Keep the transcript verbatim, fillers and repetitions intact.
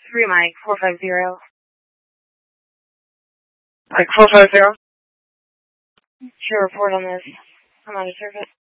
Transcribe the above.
three Mike, four five zero. Mike four five zero? Sure, report on this. I'm out of service.